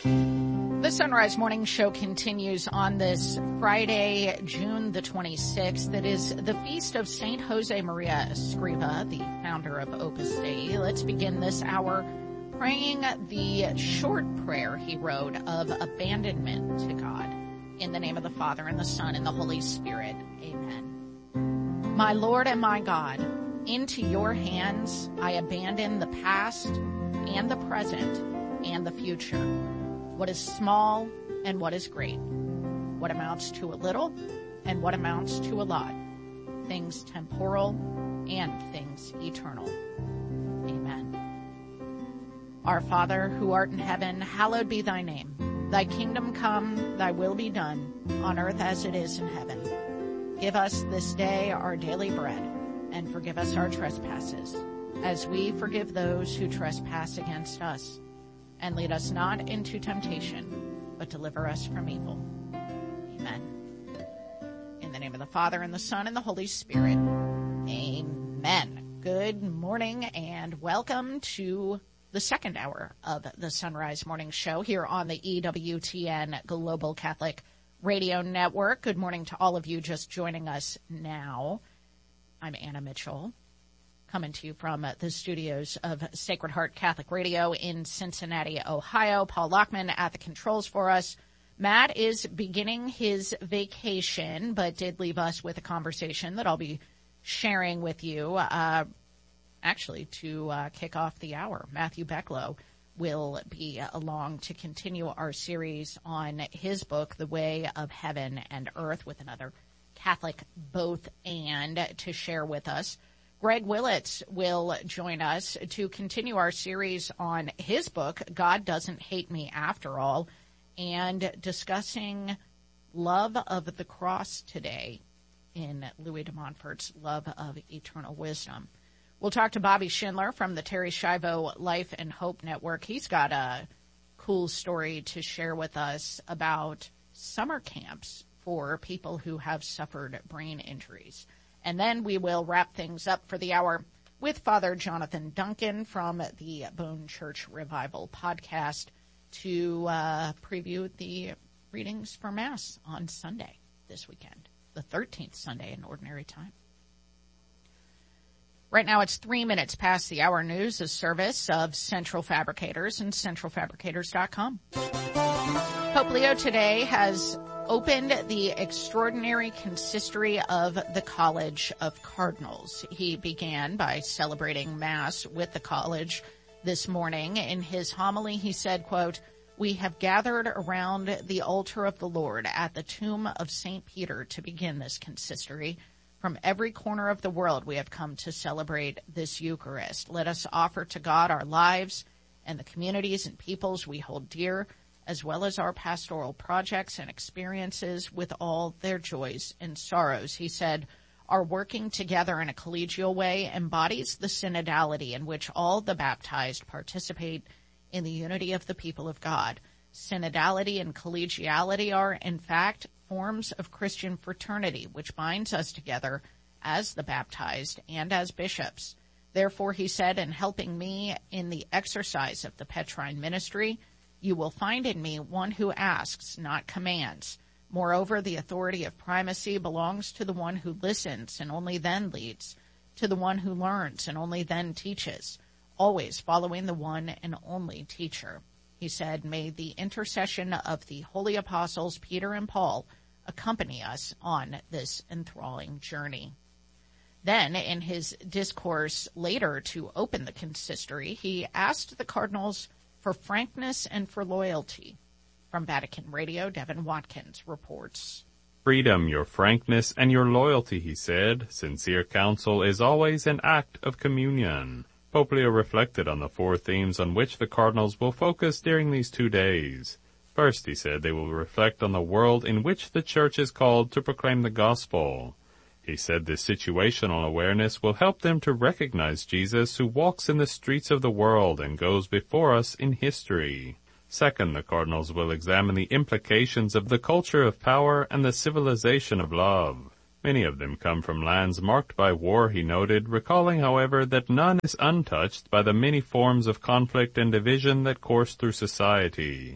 The Sunrise Morning Show continues on this Friday, June the 26th. That is the feast of St. Jose Maria Escriva, the founder of Opus Dei. Let's begin this hour praying the short prayer he wrote of abandonment to God. In the name of the Father, and the Son, and the Holy Spirit. Amen. My Lord and my God, into your hands I abandon the past and the present and the future. What is small and what is great, what amounts to a little and what amounts to a lot, things temporal and things eternal. Amen. Our Father, who art in heaven, hallowed be thy name. Thy kingdom come, thy will be done, on earth as it is in heaven. Give us this day our daily bread, and forgive us our trespasses, as we forgive those who trespass against us. And lead us not into temptation, but deliver us from evil. Amen. In the name of the Father, and the Son, and the Holy Spirit. Amen. Good morning, and welcome to the second hour of the Sunrise Morning Show here on the EWTN Global Catholic Radio Network. Good morning to all of you just joining us now. I'm Anna Mitchell, coming to you from the studios of Sacred Heart Catholic Radio in Cincinnati, Ohio. Paul Lockman at the controls for us. Matt is beginning his vacation, but did leave us with a conversation that I'll be sharing with you, actually to kick off the hour. Matthew Becklow will be along to continue our series on his book, The Way of Heaven and Earth, with another Catholic both and to share with us. Greg Willits will join us to continue our series on his book, God Doesn't Hate Me After All, and discussing love of the cross today in Louis de Montfort's Love of Eternal Wisdom. We'll talk to Bobby Schindler from the Terry Schiavo Life and Hope Network. He's got a cool story to share with us about summer camps for people who have suffered brain injuries. And then we will wrap things up for the hour with Father Jonathan Duncan from the Bone Church Revival podcast to preview the readings for Mass on Sunday this weekend, the 13th Sunday in Ordinary Time. Right now it's 3 minutes past the hour. News, a service of Central Fabricators and centralfabricators.com. Pope Leo today has opened the extraordinary consistory of the College of Cardinals. He began by celebrating Mass with the college this morning. In his homily, he said, quote, "We have gathered around the altar of the Lord at the tomb of St. Peter to begin this consistory. From every corner of the world we have come to celebrate this Eucharist. Let us offer to God our lives and the communities and peoples we hold dear, as well as our pastoral projects and experiences with all their joys and sorrows." He said, "Our working together in a collegial way embodies the synodality in which all the baptized participate in the unity of the people of God. Synodality and collegiality are, in fact, forms of Christian fraternity, which binds us together as the baptized and as bishops. Therefore," he said, "in helping me in the exercise of the Petrine ministry, you will find in me one who asks, not commands. Moreover, the authority of primacy belongs to the one who listens and only then leads, to the one who learns and only then teaches, always following the one and only teacher." He said, "May the intercession of the holy apostles Peter and Paul accompany us on this enthralling journey." Then, in his discourse later to open the consistory, he asked the cardinals for frankness and for loyalty. From Vatican Radio, Devin Watkins reports. "Freedom, your frankness, and your loyalty," he said. "Sincere counsel is always an act of communion." Pope Leo reflected on the four themes on which the cardinals will focus during these 2 days. First, he said, they will reflect on the world in which the Church is called to proclaim the gospel. He said this situational awareness will help them to recognize Jesus, who walks in the streets of the world and goes before us in history. Second, the cardinals will examine the implications of the culture of power and the civilization of love. Many of them come from lands marked by war, he noted, recalling, however, that none is untouched by the many forms of conflict and division that course through society.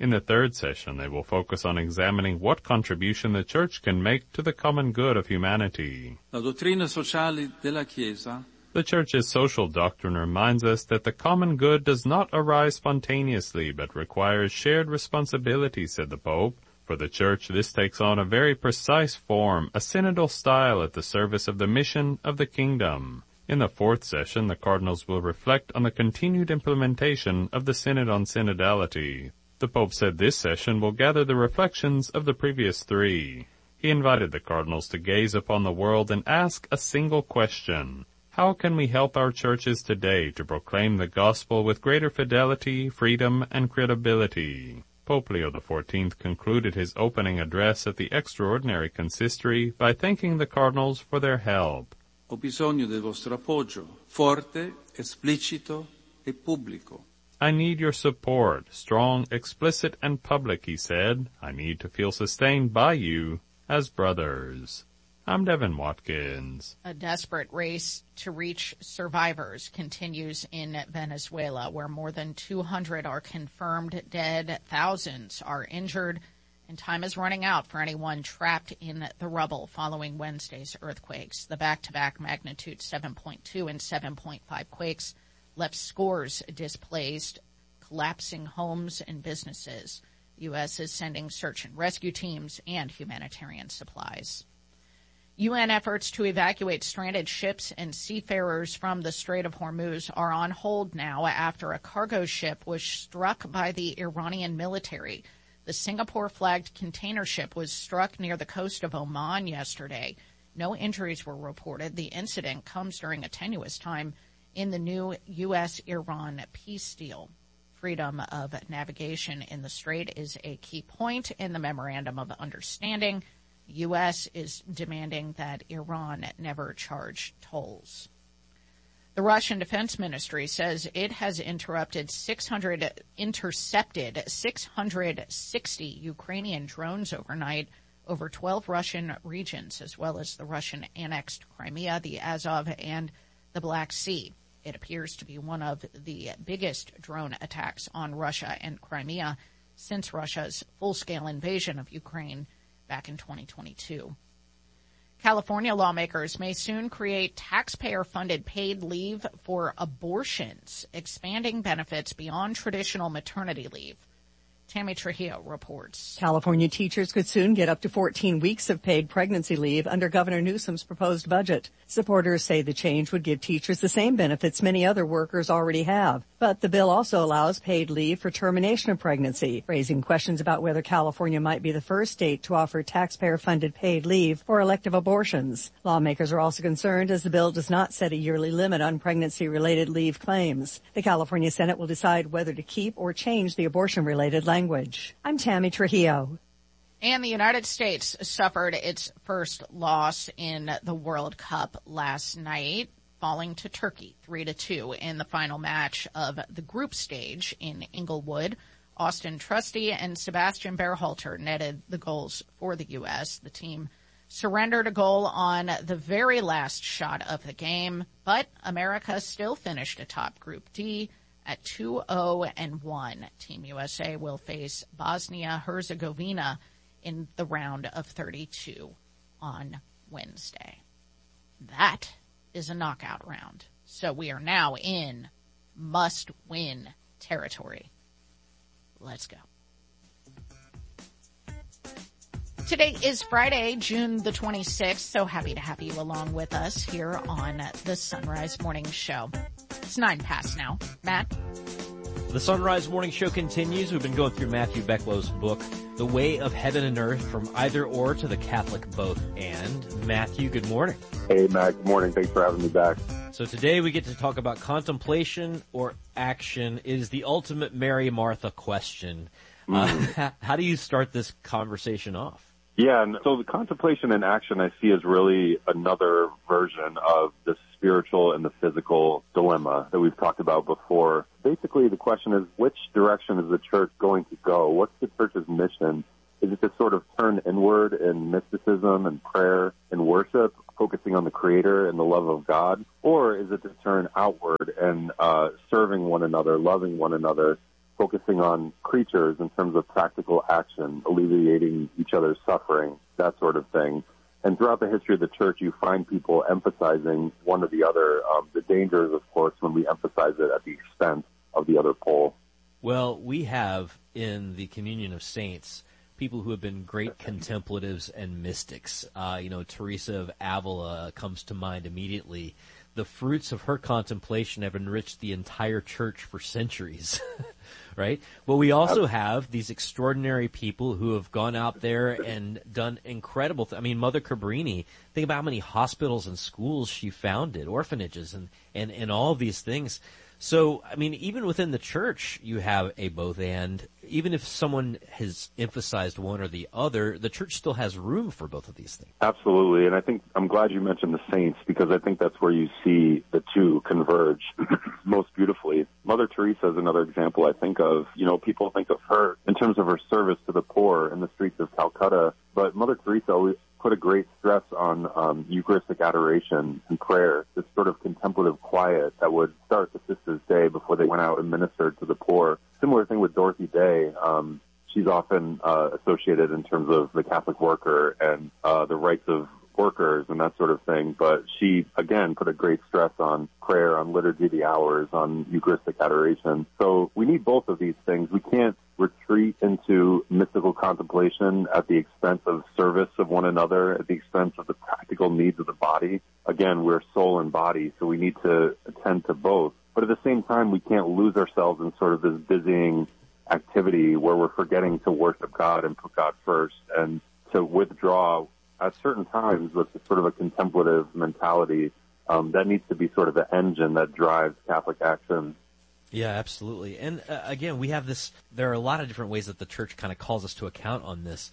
In the third session, they will focus on examining what contribution the Church can make to the common good of humanity. La dottrina sociale della Chiesa. The Church's social doctrine reminds us that the common good does not arise spontaneously, but requires shared responsibility, said the Pope. For the Church, this takes on a very precise form, a synodal style at the service of the mission of the kingdom. In the fourth session, the cardinals will reflect on the continued implementation of the Synod on Synodality. The Pope said this session will gather the reflections of the previous three. He invited the cardinals to gaze upon the world and ask a single question. How can we help our churches today to proclaim the gospel with greater fidelity, freedom, and credibility? Pope Leo XIV concluded his opening address at the extraordinary consistory by thanking the cardinals for their help. Ho bisogno del vostro appoggio, forte, esplicito e pubblico. I need your support, strong, explicit, and public, he said. I need to feel sustained by you as brothers. I'm Devin Watkins. A desperate race to reach survivors continues in Venezuela, where more than 200 are confirmed dead, thousands are injured, and time is running out for anyone trapped in the rubble following Wednesday's earthquakes. The back-to-back magnitude 7.2 and 7.5 quakes left scores displaced, collapsing homes and businesses. The U.S. is sending search and rescue teams and humanitarian supplies. UN efforts to evacuate stranded ships and seafarers from the Strait of Hormuz are on hold now after a cargo ship was struck by the Iranian military. The Singapore-flagged container ship was struck near the coast of Oman yesterday. No injuries were reported. The incident comes during a tenuous time in the new U.S.-Iran peace deal. Freedom of navigation in the strait is a key point in the Memorandum of Understanding. The U.S. is demanding that Iran never charge tolls. The Russian Defense Ministry says it has intercepted 660 Ukrainian drones overnight over 12 Russian regions, as well as the Russian-annexed Crimea, the Azov, and the Black Sea. It appears to be one of the biggest drone attacks on Russia and Crimea since Russia's full-scale invasion of Ukraine back in 2022. California lawmakers may soon create taxpayer-funded paid leave for abortions, expanding benefits beyond traditional maternity leave. Tammy Trujillo reports. California teachers could soon get up to 14 weeks of paid pregnancy leave under Governor Newsom's proposed budget. Supporters say the change would give teachers the same benefits many other workers already have. But the bill also allows paid leave for termination of pregnancy, raising questions about whether California might be the first state to offer taxpayer-funded paid leave for elective abortions. Lawmakers are also concerned as the bill does not set a yearly limit on pregnancy-related leave claims. The California Senate will decide whether to keep or change the abortion-related language. I'm Tammy Trujillo. And the United States suffered its first loss in the World Cup last night, falling to Turkey 3-2 in the final match of the group stage in Inglewood. Austin Trusty and Sebastian Berhalter netted the goals for the U.S. The team surrendered a goal on the very last shot of the game, but America still finished atop Group D at 2-0-1. Team USA will face Bosnia-Herzegovina in the round of 32 on Wednesday. That is a knockout round. So we are now in must-win territory. Let's go. Today is Friday, June the 26th. So happy to have you along with us here on the Sunrise Morning Show. It's 9 past now. Matt? The Sunrise Morning Show continues. We've been going through Matthew Becklow's book, The Way of Heaven and Earth, from Either Or to the Catholic Both And. Matthew, good morning. Hey, Matt. Good morning. Thanks for having me back. So today we get to talk about contemplation or action. It is the ultimate Mary Martha question. How do you start this conversation off? Yeah, and so the contemplation and action I see as really another version of the spiritual and the physical dilemma that we've talked about before. Basically, the question is, which direction is the church going to go? What's the church's mission? Is it to sort of turn inward in mysticism and prayer and worship, focusing on the Creator and the love of God? Or is it to turn outward and serving one another, loving one another, focusing on creatures in terms of practical action, alleviating each other's suffering, that sort of thing. And throughout the history of the church, you find people emphasizing one or the other. The danger is, of course, when we emphasize it at the expense of the other pole. Well, we have in the Communion of Saints people who have been great contemplatives and mystics. Teresa of Avila comes to mind immediately. The fruits of her contemplation have enriched the entire church for centuries, right? Well, we also have these extraordinary people who have gone out there and done incredible things. I mean, Mother Cabrini, think about how many hospitals and schools she founded, orphanages, and all of these things. So, I mean, even within the church, you have a both and. Even if someone has emphasized one or the other, the church still has room for both of these things. Absolutely. And I think I'm glad you mentioned the saints, because I think that's where you see the two converge most beautifully. Mother Teresa is another example I think of. People think of her in terms of her service to the poor in the streets of Calcutta, but Mother Teresa always put a great stress on Eucharistic adoration and prayer, this sort of contemplative quiet that would start the sisters' day before they went out and ministered to the poor. Similar thing with Dorothy Day. She's often associated in terms of the Catholic worker and the rights of workers and that sort of thing. But she, again, put a great stress on prayer, on liturgy of the hours, on Eucharistic adoration. So we need both of these things. We can't retreat into mystical contemplation at the expense of service of one another, at the expense of the practical needs of the body. Again, we're soul and body, so we need to attend to both. But at the same time, we can't lose ourselves in sort of this dizzying activity where we're forgetting to worship God and put God first, and to withdraw at certain times with sort of a contemplative mentality. That needs to be sort of the engine that drives Catholic action. Yeah, absolutely. And again, we have this, there are a lot of different ways that the church kind of calls us to account on this.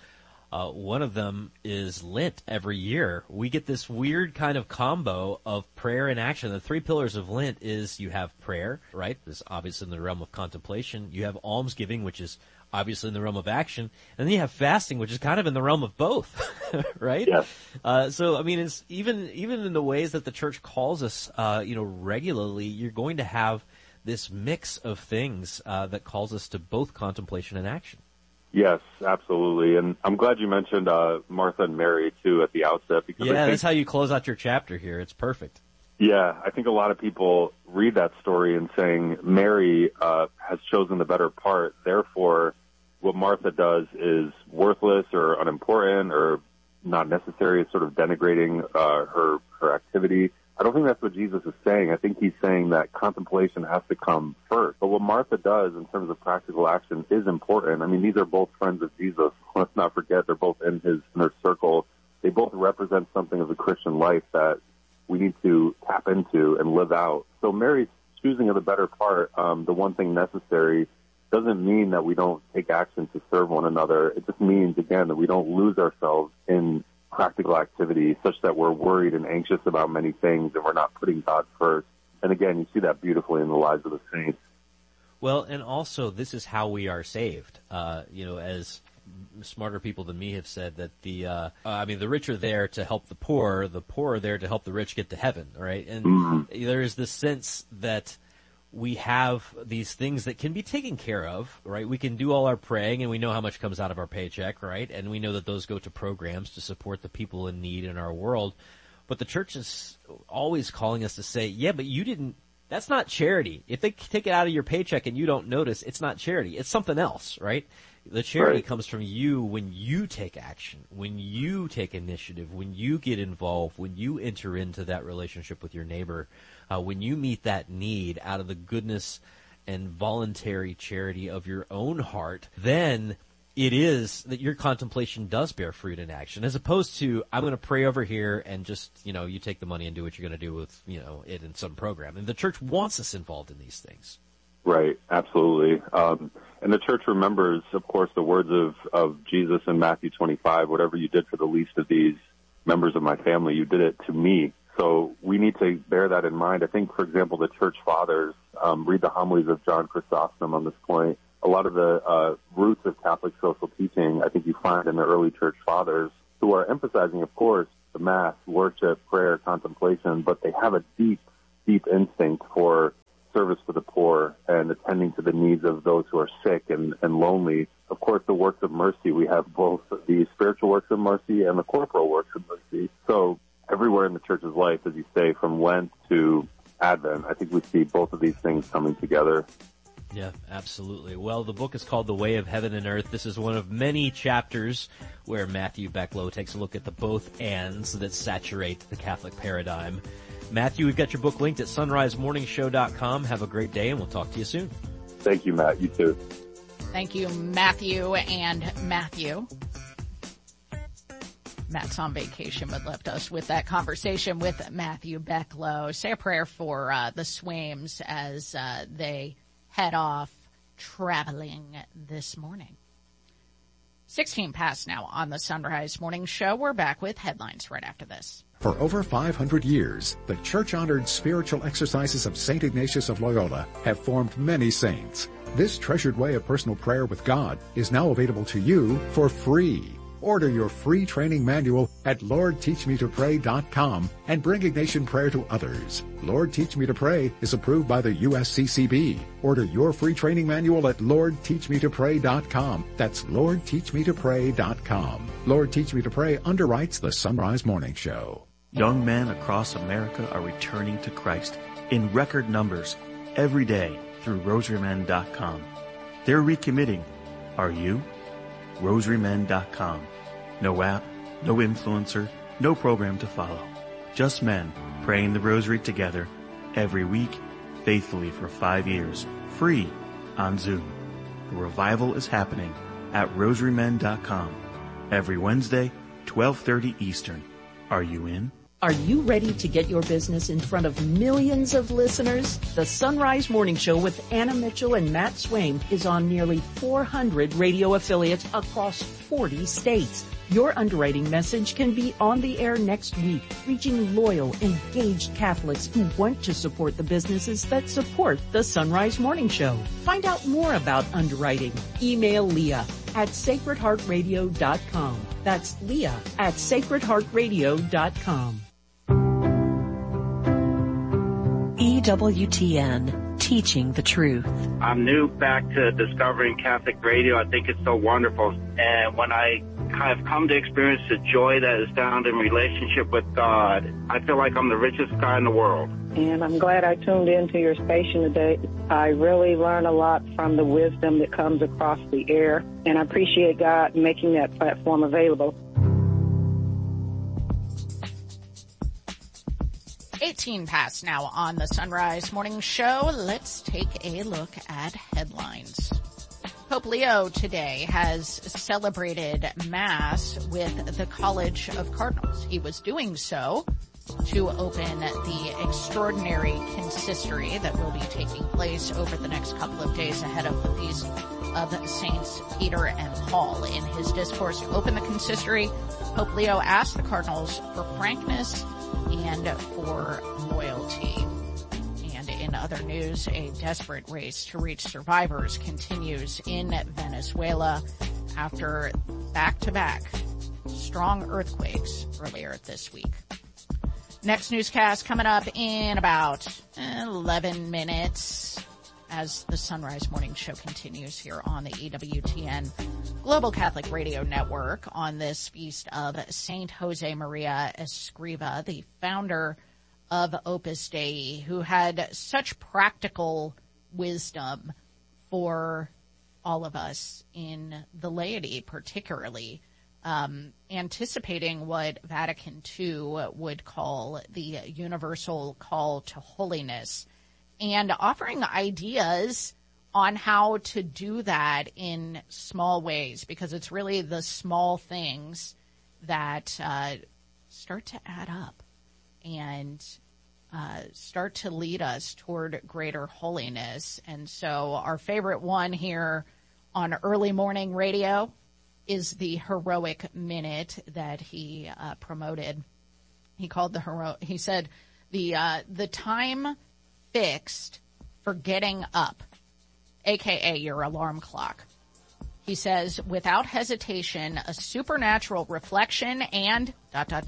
One of them is Lent. Every year we get this weird kind of combo of prayer and action. The three pillars of Lent is you have prayer, right? This is obviously in the realm of contemplation. You have almsgiving, which is obviously in the realm of action. And then you have fasting, which is kind of in the realm of both, right? Yes. So, I mean, it's even in the ways that the church calls us, regularly, you're going to have this mix of things that calls us to both contemplation and action. Yes, absolutely. And I'm glad you mentioned Martha and Mary, too, at the outset. Because that's how you close out your chapter here. It's perfect. Yeah, I think a lot of people read that story and saying Mary has chosen the better part, therefore what Martha does is worthless or unimportant or not necessary. It's sort of denigrating her activity. I don't think that's what Jesus is saying. I think he's saying that contemplation has to come first. But what Martha does in terms of practical action is important. I mean, these are both friends of Jesus. Let's not forget they're both in his inner circle. They both represent something of the Christian life that we need to tap into and live out. So Mary's choosing of the better part, the one thing necessary, doesn't mean that we don't take action to serve one another. It just means, again, that we don't lose ourselves in practical activity such that we're worried and anxious about many things and we're not putting God first. And again, you see that beautifully in the lives of the saints. Well, and also this is how we are saved. As smarter people than me have said that the rich are there to help the poor are there to help the rich get to heaven, right? And there is this sense that we have these things that can be taken care of, right? We can do all our praying and we know how much comes out of our paycheck, right? And we know that those go to programs to support the people in need in our world. But the church is always calling us to say, yeah, but that's not charity. If they take it out of your paycheck and you don't notice, it's not charity. It's something else, right? The charity comes from you when you take action, when you take initiative, when you get involved, when you enter into that relationship with your neighbor, when you meet that need out of the goodness and voluntary charity of your own heart, then it is that your contemplation does bear fruit in action, as opposed to, I'm going to pray over here and just, you take the money and do what you're going to do with, it in some program. And the church wants us involved in these things. Right, absolutely. And the church remembers, of course, the words of Jesus in Matthew 25, whatever you did for the least of these members of my family, you did it to me. So we need to bear that in mind. I think, for example, the church fathers, read the homilies of John Chrysostom on this point. A lot of the roots of Catholic social teaching, I think you find in the early church fathers, who are emphasizing, of course, the Mass, worship, prayer, contemplation, but they have a deep, deep instinct for service for the poor and attending to the needs of those who are sick and lonely. Of course, the works of mercy, we have both the spiritual works of mercy and the corporal works of mercy. So everywhere in the church's life, as you say, from Lent to Advent, I think we see both of these things coming together. Yeah, absolutely. Well, the book is called The Way of Heaven and Earth. This is one of many chapters where Matthew Becklow takes a look at the both ands that saturate the Catholic paradigm. Matthew, we've got your book linked at sunrisemorningshow.com. Have a great day, and we'll talk to you soon. Thank you, Matt. You too. Thank you, Matthew and Matthew. Matt's on vacation, but left us with that conversation with Matthew Becklow. Say a prayer for the Swains as they head off traveling this morning. 16 past now on the Sunrise Morning Show. We're back with headlines right after this. For over 500 years, the church-honored spiritual exercises of St. Ignatius of Loyola have formed many saints. This treasured way of personal prayer with God is now available to you for free. Order your free training manual at LordTeachMeToPray.com and bring Ignatian prayer to others. Lord Teach Me to Pray is approved by the USCCB. Order your free training manual at LordTeachMeToPray.com. That's LordTeachMeToPray.com. Lord Teach Me to Pray underwrites the Sunrise Morning Show. Young men across America are returning to Christ in record numbers every day through RosaryMen.com. They're recommitting. Are you? RosaryMen.com. No app, no influencer, no program to follow. Just men praying the rosary together every week, faithfully for 5 years, free on Zoom. The revival is happening at RosaryMen.com every Wednesday, 12:30 Eastern. Are you in? Are you ready to get your business in front of millions of listeners? The Sunrise Morning Show with Anna Mitchell and Matt Swain is on nearly 400 radio affiliates across 40 states. Your underwriting message can be on the air next week, reaching loyal, engaged Catholics who want to support the businesses that support the Sunrise Morning Show. Find out more about underwriting. Email Leah at sacredheartradio.com. That's Leah at sacredheartradio.com. EWTN, teaching the truth. I'm new back to discovering Catholic radio. I think it's so wonderful. And when I have come to experience the joy that is found in relationship with God, I feel like I'm the richest guy in the world. And I'm glad I tuned into your station today. I really learn a lot from the wisdom that comes across the air. And I appreciate God making that platform available. 18 past now on the Sunrise Morning Show. Let's take a look at headlines. Pope Leo today has celebrated Mass with the College of Cardinals. He was doing so to open the extraordinary consistory that will be taking place over the next couple of days ahead of the Feast of Saints Peter and Paul. In his discourse to open the consistory, Pope Leo asked the cardinals for frankness and for loyalty. And in other news, a desperate race to reach survivors continues in Venezuela after back-to-back strong earthquakes earlier this week. Next newscast coming up in about 11 minutes as the Sunrise Morning Show continues here on the EWTN Global Catholic Radio Network on this feast of Saint Jose Maria Escriva, the founder of Opus Dei, who had such practical wisdom for all of us in the laity, particularly anticipating what Vatican II would call the universal call to holiness, and offering ideas on how to do that in small ways, because it's really the small things that start to add up and start to lead us toward greater holiness. And so our favorite one here on early morning radio is the heroic minute that he promoted. He called he said the time fixed for getting up, aka your alarm clock. He says, without hesitation, a supernatural reflection and ...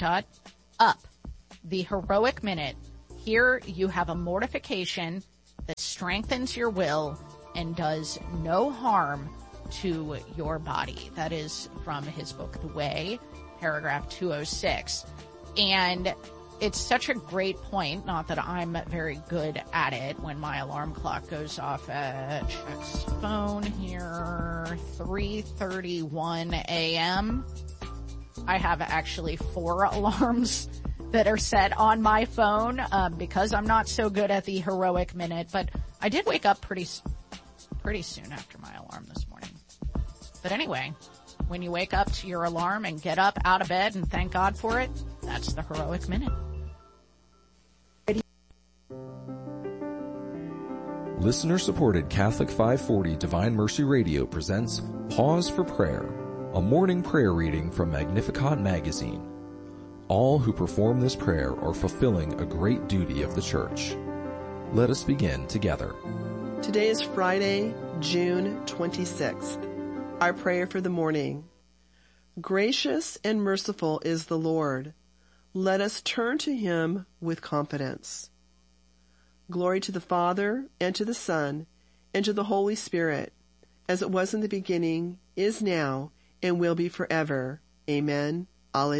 up. The heroic minute. Here you have a mortification that strengthens your will and does no harm to your body. That is from his book, The Way, paragraph 206. And it's such a great point, not that I'm very good at it, when my alarm clock goes off at, check's phone here, 3:31 a.m. I have actually 4 alarms that are set on my phone, because I'm not so good at the heroic minute, but I did wake up pretty soon after my alarm this morning. But anyway, when you wake up to your alarm and get up out of bed and thank God for it, that's the heroic minute. Listener-supported Catholic 540 Divine Mercy Radio presents Pause for Prayer, a morning prayer reading from Magnificat magazine. All who perform this prayer are fulfilling a great duty of the Church. Let us begin together. Today is Friday, June 26th. Our prayer for the morning. Gracious and merciful is the Lord. Let us turn to him with confidence. Glory to the Father, and to the Son, and to the Holy Spirit, as it was in the beginning, is now, and will be forever. Amen.